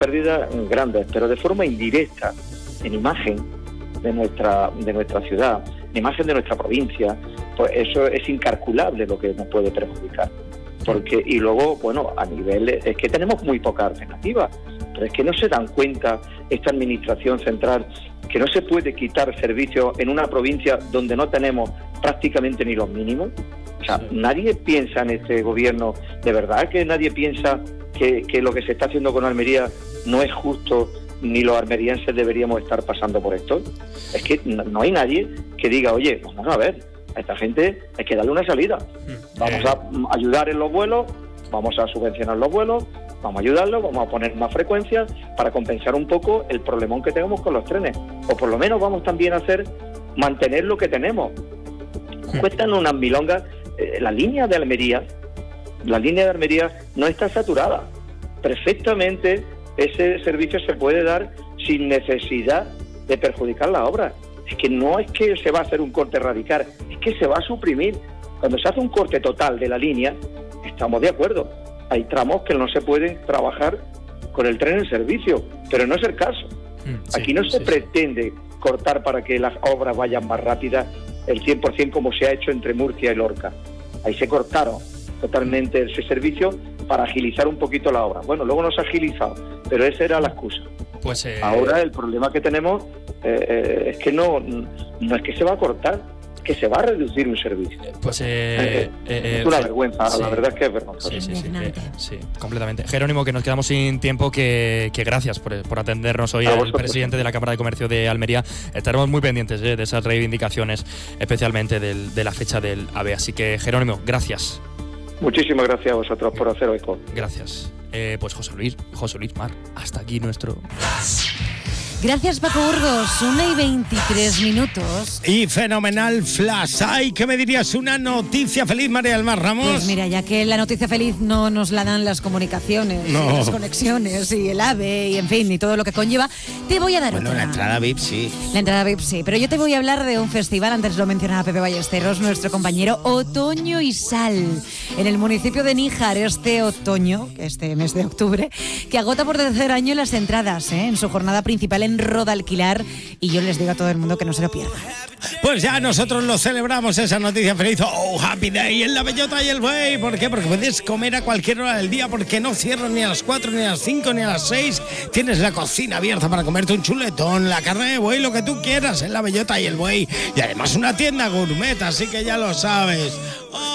pérdidas grandes, pero de forma indirecta, en imagen de nuestra ciudad, en imagen de nuestra provincia, pues eso es incalculable lo que nos puede perjudicar. Porque, y luego, bueno, a nivel, es que tenemos muy poca alternativa, pero es que no se dan cuenta esta administración central que no se puede quitar servicios en una provincia donde no tenemos prácticamente ni los mínimos. O sea, nadie piensa en este gobierno, de verdad que nadie piensa que lo que se está haciendo con Almería no es justo, ni los almerienses deberíamos estar pasando por esto. Es que no hay nadie que diga, oye, vamos a ver, a esta gente hay que darle una salida. Vamos a ayudar en los vuelos, vamos a subvencionar los vuelos, vamos a ayudarlos, vamos a poner más frecuencias para compensar un poco el problemón que tenemos con los trenes. O por lo menos vamos también a mantener lo que tenemos. Cuestan unas milongas. La línea de Almería no está saturada. Perfectamente ese servicio se puede dar sin necesidad de perjudicar la obra. Es que no es que se va a hacer un corte radical, es que se va a suprimir. Cuando se hace un corte total de la línea, estamos de acuerdo. Hay tramos que no se pueden trabajar con el tren en servicio, pero no es el caso. Aquí no se pretende cortar para que las obras vayan más rápidas el 100% como se ha hecho entre Murcia y Lorca. Ahí se cortaron totalmente ese servicio para agilizar un poquito la obra. Bueno, luego no se ha agilizado, pero esa era la excusa. Pues ahora el problema que tenemos es que no es que se va a cortar, es que se va a reducir un servicio. Pues es una vergüenza, sí. La verdad es que es vergonzoso. Sí, completamente. Jerónimo, que nos quedamos sin tiempo, que gracias por atendernos hoy al presidente de la Cámara de Comercio de Almería. Estaremos muy pendientes de esas reivindicaciones, especialmente de la fecha del AVE. Así que, Jerónimo, gracias. Muchísimas gracias a vosotros por hacer eco. Gracias. Pues José Luis Mar, hasta aquí nuestro... Gracias, Paco Burgos. 1:23. Y fenomenal flash. Ay, ¿qué me dirías? Una noticia feliz, María del Mar Ramos. Pues mira, ya que la noticia feliz no nos la dan las comunicaciones, y las conexiones y el AVE y en fin, y todo lo que conlleva, te voy a dar otra. La entrada VIP sí. La entrada VIP sí, pero yo te voy a hablar de un festival, antes lo mencionaba Pepe Ballesteros, nuestro compañero, Otoño y Sal, en el municipio de Níjar este otoño, este mes de octubre, que agota por tercer año las entradas, en su jornada principal en Rodalquilar, y yo les digo a todo el mundo que no se lo pierdan. Pues ya nosotros lo celebramos, esa noticia feliz. Oh, Happy Day en la Bellota y el Buey. ¿Por qué? Porque puedes comer a cualquier hora del día, porque no cierran ni a las 4, ni a las 5, ni a las 6. Tienes la cocina abierta para comerte un chuletón, la carne de buey, lo que tú quieras en la Bellota y el Buey. Y además una tienda gourmet, así que ya lo sabes.